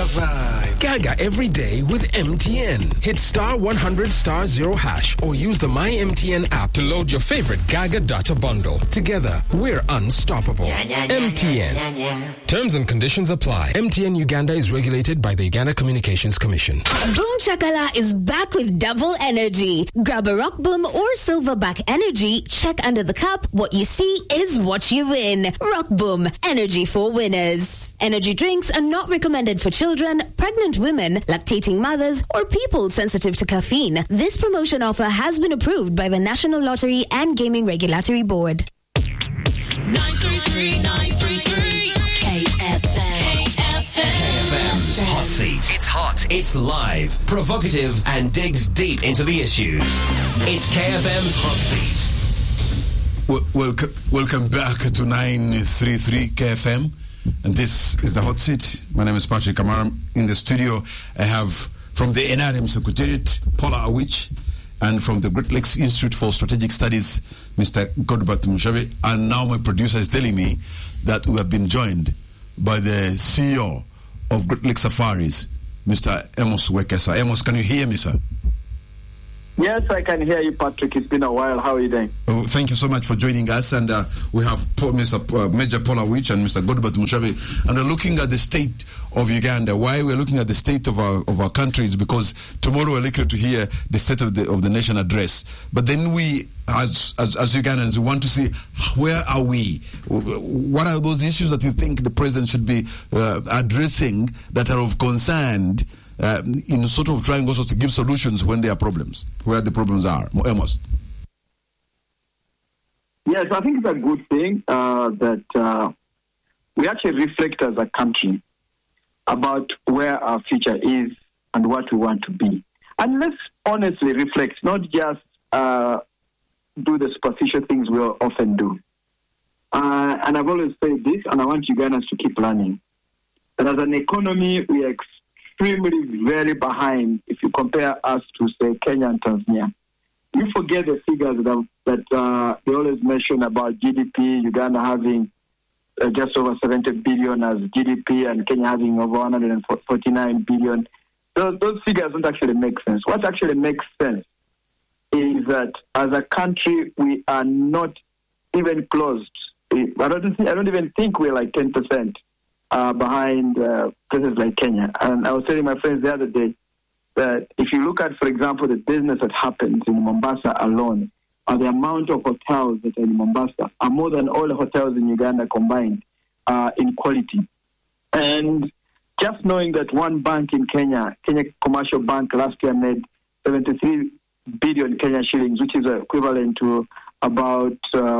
vibe. Gaga every day with MTN. Hit star 100 star 0 hash or use the My MTN app to load your favorite Gaga data bundle. Together, we're unstoppable. MTN. Terms and conditions apply. MTN Uganda is regulated by the Uganda Communications Commission. Boom Shakala is back with double energy. Grab a Rock Boom or Silverback Energy. Check under the cup. What you see is what you win. Rock Boom. Energy for winners. Energy drinks are not recommended for children, pregnant women, lactating mothers, or people sensitive to caffeine. This promotion offer has been approved by the National Lottery and Gaming Regulatory Board. 933 KFM's Hot Seat. It's hot, it's live, provocative, and digs deep into the issues. It's KFM's Hot Seat. Welcome back to 933 KFM. And this is the Hot Seat. My name is Patrick Kamara. In the studio, I have from the NRM Secretariat, Paula Awich, and from the Great Lakes Institute for Strategic Studies, Mr. Godbert Mushabe. And now my producer is telling me that we have been joined by the CEO of Great Lakes Safaris, Mr. Amos Wekesa. Amos, can you hear me, sir? Yes, I can hear you, Patrick. It's been a while. How are you doing? Oh, thank you so much for joining us. And we have Mr. Major Paula Awich and Mr. Godbert Mushabe. And we're looking at the state of Uganda. Why we're looking at the state of our country is because tomorrow we're likely to hear the state of the nation address. But then we, as Ugandans, we want to see where are we? What are those issues that you think the president should be addressing that are of concern? In sort of trying also to give solutions when there are problems, where the problems are. Amos. Yes, I think it's a good thing that we actually reflect as a country about where our future is and what we want to be. And let's honestly reflect, not just do the superficial things we often do. And I've always said this, and I want Ugandans to keep learning, that as an economy, we are extremely very behind if you compare us to, say, Kenya and Tanzania. You forget the figures that they always mention about GDP, Uganda having just over 70 billion as GDP and Kenya having over 149 billion. Those figures don't actually make sense. What actually makes sense is that as a country, we are not even close. I don't even think we're like 10%. Behind places like Kenya. And I was telling my friends the other day that if you look at, for example, the business that happens in Mombasa alone, or the amount of hotels that are in Mombasa are more than all the hotels in Uganda combined in quality. And just knowing that one bank in Kenya Commercial Bank, last year made 73 billion Kenya shillings, which is equivalent to about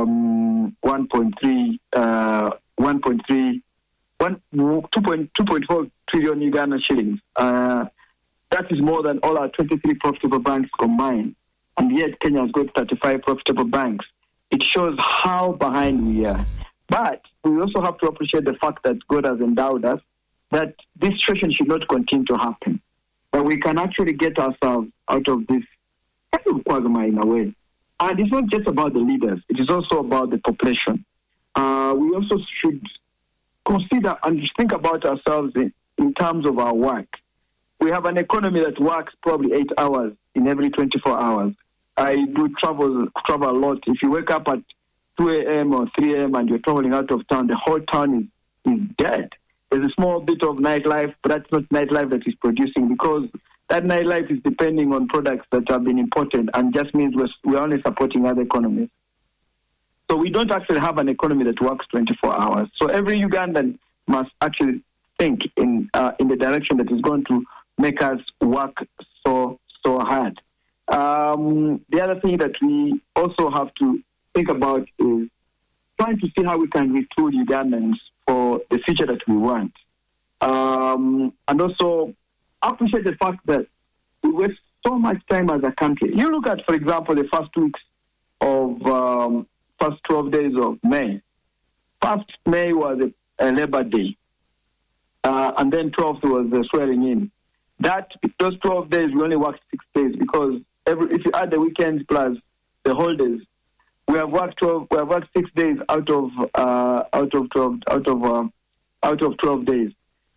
2.4 trillion Ugandan shillings. That is more than all our 23 profitable banks combined. And yet Kenya has got 35 profitable banks. It shows how behind we are. But we also have to appreciate the fact that God has endowed us, that this situation should not continue to happen. That we can actually get ourselves out of this quagmire in a way. And it's not just about the leaders. It is also about the population. We also should consider and think about ourselves in terms of our work. We have an economy that works probably 8 hours in every 24 hours. I do travel a lot. If you wake up at 2 a.m. or 3 a.m. and you're traveling out of town, the whole town is dead. There's a small bit of nightlife, but that's not nightlife that is producing, because that nightlife is depending on products that have been imported and just means we're only supporting other economies. So we don't actually have an economy that works 24 hours. So every Ugandan must actually think in the direction that is going to make us work so hard. The other thing that we also have to think about is trying to see how we can retool Ugandans for the future that we want. And also appreciate the fact that we waste so much time as a country. You look at, for example, the first 2 weeks of first 12 days of May. 1st May was a Labor Day. And then 12th was the swearing in. Those 12 days, we only worked 6 days, because if you add the weekends plus the holidays, we have worked 6 days out of 12 days.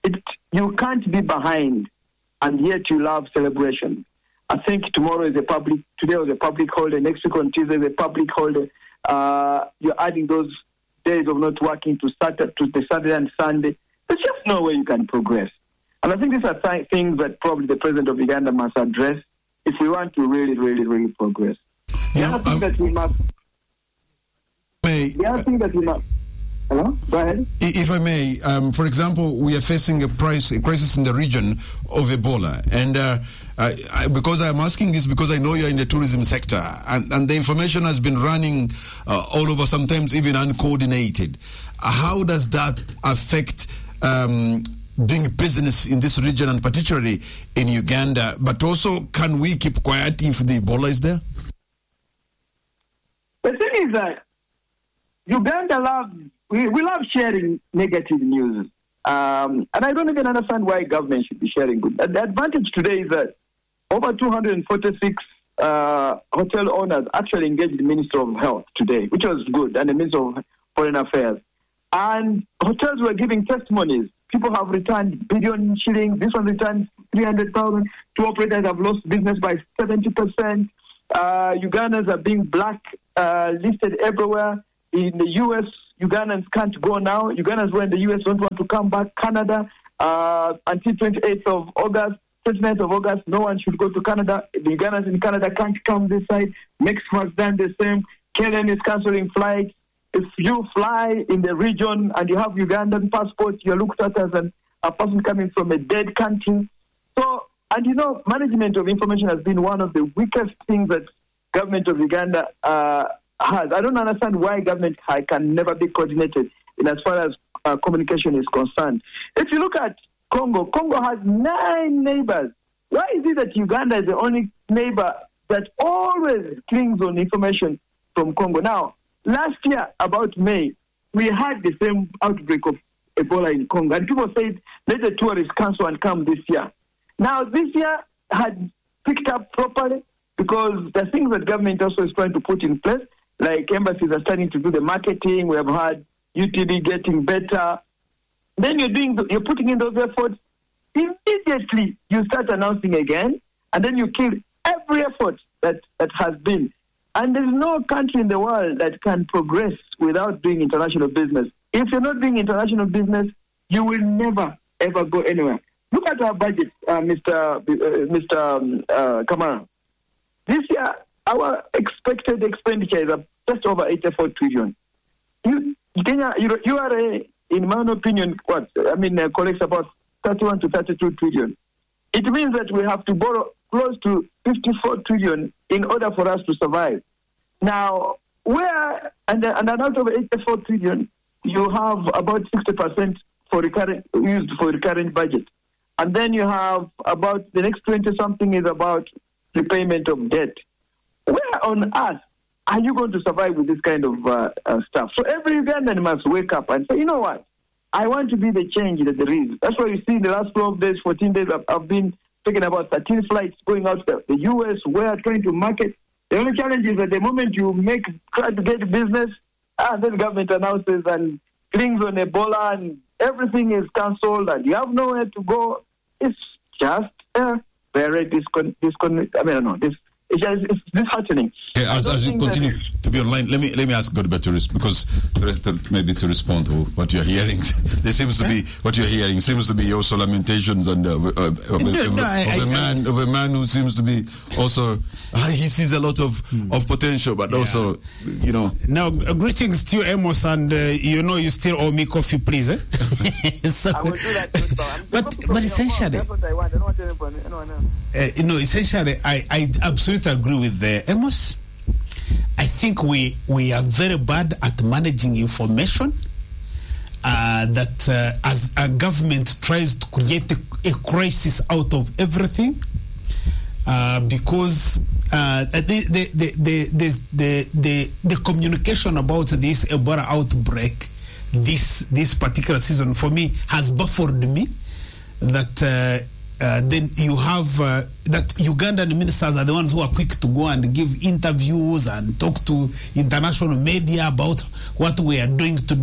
you can't be behind, and yet you love celebration. I think today was a public holiday, next week on Tuesday is a public holiday. You're adding those days of not working to the Saturday and Sunday. There's just no way you can progress. And I think these are things that probably the president of Uganda must address if we want to really, really, really progress. The other thing that we must... Hello? Go ahead. If I may, for example, we are facing a crisis in the region of Ebola. And because I'm asking this because I know you're in the tourism sector, and the information has been running all over, sometimes even uncoordinated. How does that affect doing business in this region, and particularly in Uganda? But also, can we keep quiet if the Ebola is there? The thing is that Uganda we love sharing negative news. And I don't even understand why government should be sharing good. The advantage today is that over 246 hotel owners actually engaged the Minister of Health today, which was good, and the Minister of Foreign Affairs. And hotels were giving testimonies. People have returned billion shillings. This one returned 300,000. Two operators have lost business by 70%. Ugandans are being listed everywhere. In the U.S., Ugandans can't go now. Ugandans who are in the U.S. don't want to come back. Canada, until 29th of August, no one should go to Canada. The Ugandans in Canada can't come this side. Mexico has done the same. KLM is cancelling flights. If you fly in the region and you have Ugandan passport, you're looked at as a person coming from a dead country. So, and management of information has been one of the weakest things that government of Uganda has. I don't understand why government can never be coordinated in as far as communication is concerned. If you look at Congo has 9 neighbors. Why is it that Uganda is the only neighbor that always clings on information from Congo? Now, last year, about May, we had the same outbreak of Ebola in Congo, and people said, let the tourists cancel and come this year. Now, this year had picked up properly because the things that government also is trying to put in place, like embassies are starting to do the marketing. We have had UTB getting better. Then you're putting in those efforts. Immediately, you start announcing again, and then you kill every effort that has been. And there's no country in the world that can progress without doing international business. If you're not doing international business, you will never, ever go anywhere. Look at our budget, Mr. Kamara. This year, our expected expenditure is just over 84 trillion. Kenya, you are, in my opinion, collects about 31 to 32 trillion. It means that we have to borrow close to 54 trillion in order for us to survive. Now, and out of 84 trillion, you have about 60% used for recurrent budget. And then you have about the next 20-something is about repayment of debt. Where on earth are you going to survive with this kind of stuff? So every Ugandan must wake up and say, you know what? I want to be the change that there is. That's why you see in the last 12 days, 14 days, I've been talking about 13 flights going out to the U.S. where trying to market. The only challenge is at the moment you try to get business, then government announces and clings on Ebola and everything is cancelled and you have nowhere to go. It's just very it's disheartening. Yeah, as you continue to be online, let me ask Godbert because maybe to respond to what you're hearing. There seems to be what you're hearing seems to be also lamentations and of a man who seems to be also he sees a lot of potential, but also Now, greetings to you, Amos, and you still owe me coffee, please. So, I will do that. But essentially, that's what I want. I don't want anyone. Essentially, I absolutely agree with Amos. I think we are very bad at managing information. That as a government tries to create a crisis out of everything, because the communication about this Ebola outbreak, this particular season for me has baffled me. That then you have that Ugandan ministers are the ones who are quick to go and give interviews and talk to international media about what we are doing to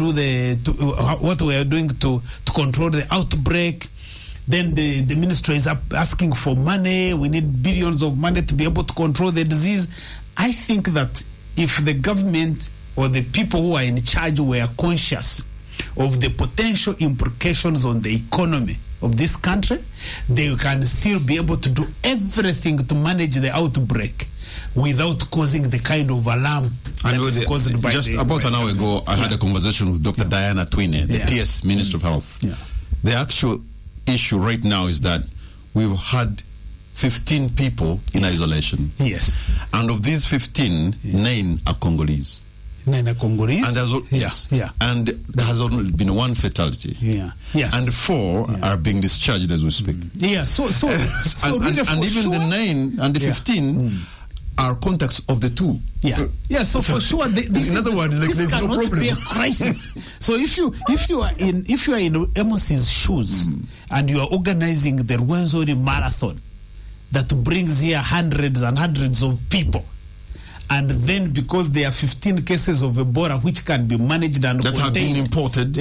control the outbreak. Then the ministry is asking for money. We need billions of money to be able to control the disease. I think that if the government or the people who are in charge were conscious of the potential implications on the economy of this country, they can still be able to do everything to manage the outbreak without causing the kind of alarm that is caused by just about an hour ago, I had a conversation with Dr. Diana Twine, the PS Minister of Health. Yeah. The actual issue right now is that we've had 15 people in isolation. Yes. And of these 15, 9 are Congolese. 9 are Congolese? And and there has only been 1 fatality. Yeah. Yes. And 4 are being discharged as we speak. Yeah. So and even the 9 and the 15 are contacts of the 2. Yeah. Yeah. So for sure, in other words, like this there's no problem. Be a crisis. So if you are in Amos's shoes and you are organizing the Rwenzori Marathon that brings here hundreds and hundreds of people, and then because there are 15 cases of Ebola which can be managed and that have been imported,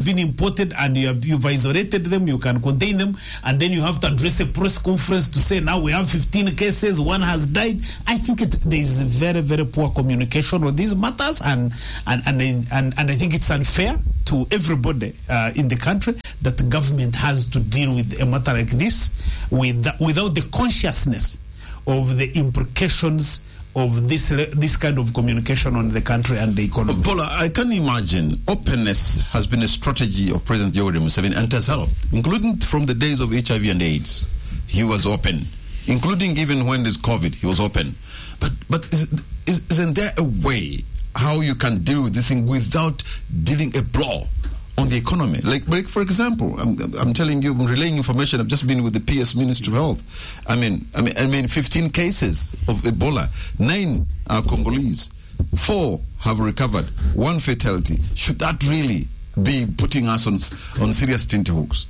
and you've isolated them, you can contain them, and then you have to address a press conference to say now we have 15 cases, 1 has died. I think there is very, very poor communication on these matters, and I think it's unfair to everybody in the country that the government has to deal with a matter like this without the consciousness of the implications of this kind of communication on the country and the economy. Paula, I can imagine openness has been a strategy of President Yoweri Museveni and has helped, including from the days of HIV and AIDS. He was open, including even when there's COVID, he was open. But isn't there a way how you can deal with this thing without dealing a blow on the economy? Like for example, I'm telling you, I'm relaying information. I've just been with the PS Ministry of Health. I mean, 15 cases of Ebola, 9 are Congolese, 4 have recovered, 1 fatality. Should that really be putting us on serious tenterhooks?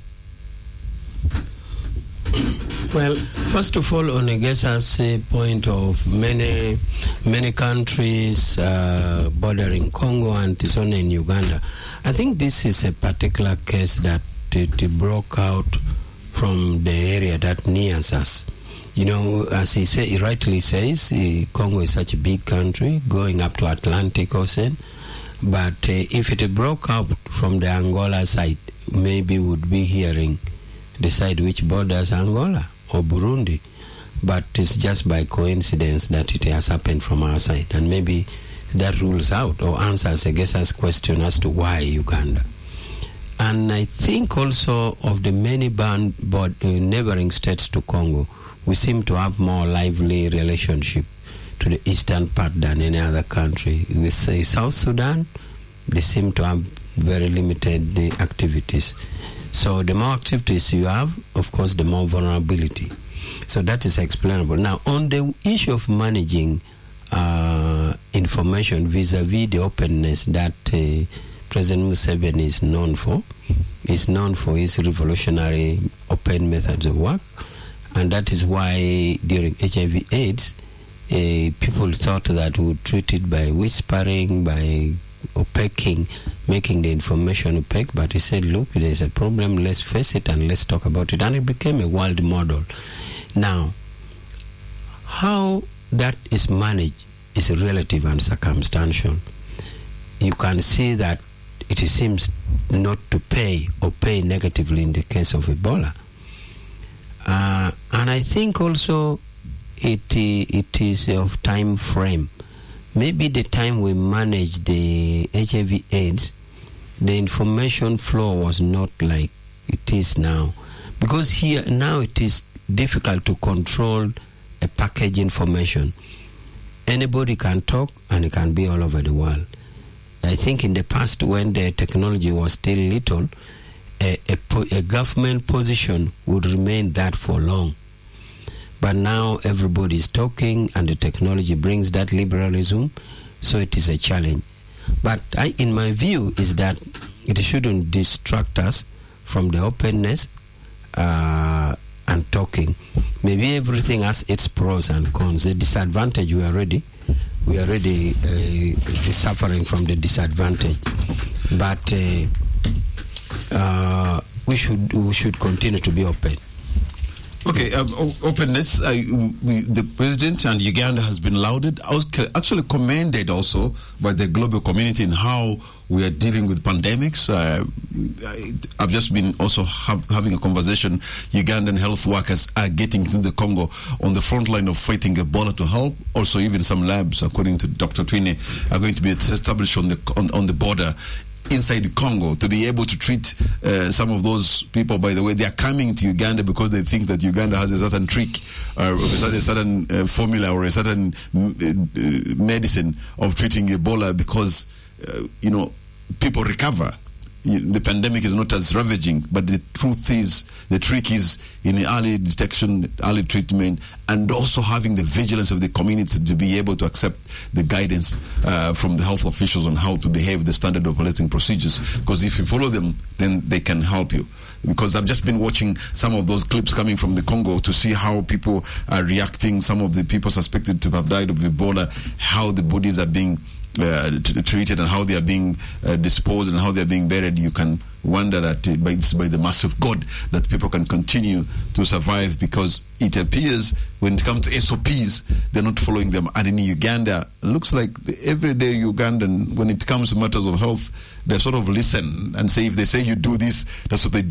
Well, first of all, on Egesa's point of many countries bordering Congo and Tisone in Uganda, I think this is a particular case that it broke out from the area that nears us. You know, as he rightly says, Congo is such a big country going up to Atlantic Ocean, but if it broke out from the Angola side, maybe we would be hearing the side which borders Angola or Burundi, but it's just by coincidence that it has happened from our side, and maybe that rules out or answers Egesa's question as to why Uganda. And I think also of the many neighboring states to Congo, we seem to have more lively relationship to the eastern part than any other country. With South Sudan, they seem to have very limited activities. So the more activities you have, of course, the more vulnerability. So that is explainable. Now, on the issue of managing information vis-a-vis the openness that President Museveni is known for his revolutionary open methods of work, and that is why during HIV/AIDS, people thought that we would treat it by whispering, by opaquing, making the information opaque, but he said, look, there's a problem, let's face it and let's talk about it, and it became a world model. Now, how that is managed is relative and circumstantial. You can see that it seems not to pay or pay negatively in the case of Ebola. And I think also it is of time frame. Maybe the time we managed the HIV/AIDS, the information flow was not like it is now. Because here, now it is difficult to control a package information. Anybody can talk and it can be all over the world. I think in the past when the technology was still little, a government position would remain that for long. But now everybody is talking and the technology brings that liberalism, so it is a challenge. But in my view is that it shouldn't distract us from the openness and talking. Maybe everything has its pros and cons. The disadvantage, we are already suffering from the disadvantage. But we should continue to be open. Okay, openness. The president and Uganda has been lauded, actually commended also by the global community in how we are dealing with pandemics. I've just been also having a conversation. Ugandan health workers are getting to the Congo on the front line of fighting Ebola to help. Also, even some labs, according to Dr. Twine, are going to be established on the border inside the Congo to be able to treat some of those people. By the way, they are coming to Uganda because they think that Uganda has a certain trick or a certain formula or a certain medicine of treating Ebola because, people recover. The pandemic is not as ravaging, but the trick is in early detection, early treatment, and also having the vigilance of the community to be able to accept the guidance from the health officials on how to behave, the standard operating procedures. Because if you follow them, then they can help you. Because I've just been watching some of those clips coming from the Congo to see how people are reacting. Some of the people suspected to have died of Ebola, how the bodies are being treated and how they are being disposed and how they are being buried. You can wonder that by the mercy of God that people can continue to survive, because it appears when it comes to SOPs, they're not following them. And in Uganda, it looks like the everyday Ugandan, when it comes to matters of health, they sort of listen and say, if they say you do this, that's what they do.